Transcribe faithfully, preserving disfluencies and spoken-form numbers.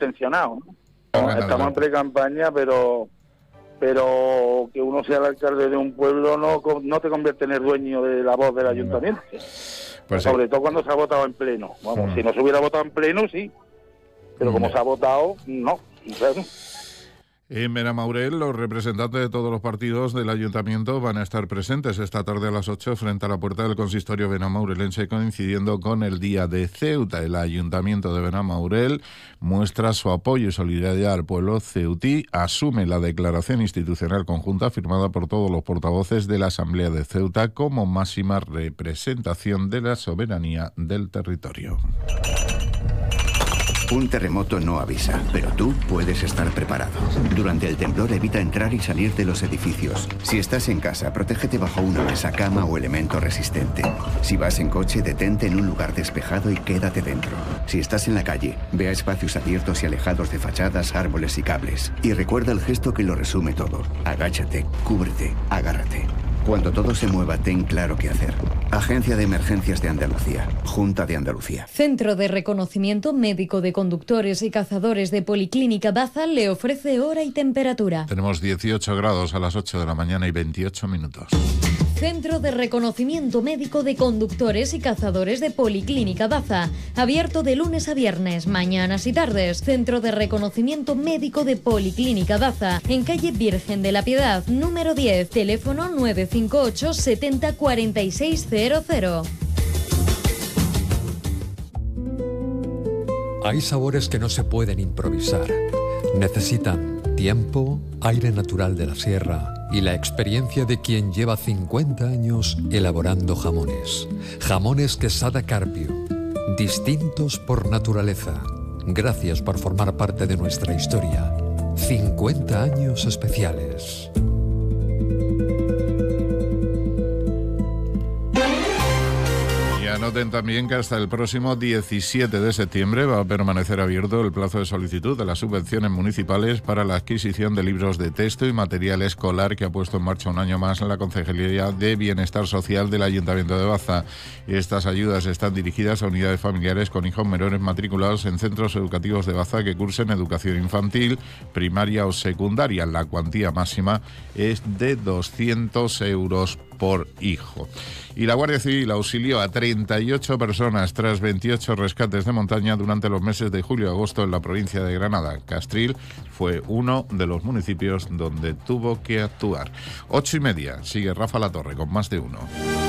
intencionado, ¿no? No, estamos en pre-campaña, pero pero que uno sea el alcalde de un pueblo no no te convierte en el dueño de la voz del ayuntamiento. Pues sobre sí. todo cuando se ha votado en pleno. Vamos, mm. si no se hubiera votado en pleno, sí, pero mm. como se ha votado, no. Claro. En Benamaurel, los representantes de todos los partidos del ayuntamiento van a estar presentes esta tarde a las ocho frente a la puerta del consistorio benamaurelense, coincidiendo con el Día de Ceuta. El ayuntamiento de Benamaurel muestra su apoyo y solidaridad al pueblo ceutí, asume la declaración institucional conjunta firmada por todos los portavoces de la Asamblea de Ceuta como máxima representación de la soberanía del territorio. Un terremoto no avisa, pero tú puedes estar preparado. Durante el temblor evita entrar y salir de los edificios. Si estás en casa, protégete bajo una mesa, cama o elemento resistente. Si vas en coche, detente en un lugar despejado y quédate dentro. Si estás en la calle, ve a espacios abiertos y alejados de fachadas, árboles y cables. Y recuerda el gesto que lo resume todo. Agáchate, cúbrete, agárrate. Cuando todo se mueva, ten claro qué hacer. Agencia de Emergencias de Andalucía. Junta de Andalucía. Centro de Reconocimiento Médico de Conductores y Cazadores de Policlínica Baza le ofrece hora y temperatura. Tenemos dieciocho grados a las ocho de la mañana y veintiocho minutos. Centro de Reconocimiento Médico de Conductores y Cazadores de Policlínica Baza. Abierto de lunes a viernes, mañanas y tardes. Centro de Reconocimiento Médico de Policlínica Baza. En calle Virgen de la Piedad, número diez. Teléfono nueve cinco ocho setenta cuarenta y seis cero cero. Hay sabores que no se pueden improvisar. Necesitan tiempo, aire natural de la sierra y la experiencia de quien lleva cincuenta años elaborando jamones. Jamones Quesada Carpio, distintos por naturaleza. Gracias por formar parte de nuestra historia. cincuenta años especiales. Noten también que hasta el próximo diecisiete de septiembre va a permanecer abierto el plazo de solicitud de las subvenciones municipales para la adquisición de libros de texto y material escolar que ha puesto en marcha un año más la Concejalía de Bienestar Social del Ayuntamiento de Baza. Estas ayudas están dirigidas a unidades familiares con hijos menores matriculados en centros educativos de Baza que cursen educación infantil, primaria o secundaria. La cuantía máxima es de doscientos euros por hijo. Y la Guardia Civil auxilió a treinta y ocho personas tras veintiocho rescates de montaña durante los meses de julio y agosto en la provincia de Granada. Castril fue uno de los municipios donde tuvo que actuar. Ocho y media, sigue Rafa Latorre con más de uno.